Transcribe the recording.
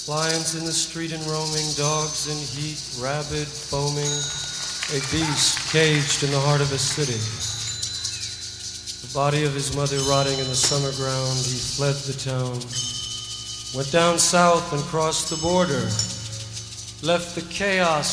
Lions in the street and roaming, dogs in heat, rabid, foaming, a beast caged in the heart of a city. The body of his mother rotting in the summer ground, he fled the town, went down south and crossed the border, left the chaos